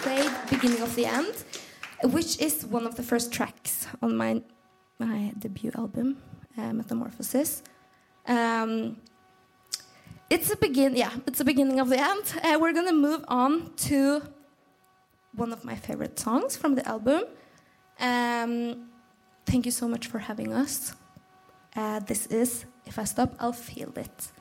played Beginning of the End, which is one of the first tracks on my debut album, Metamorphosis. It's a beginning of the end. We're gonna move on to one of my favorite songs from the album. Thank you so much for having us. This is If I Stop, I'll Feel It.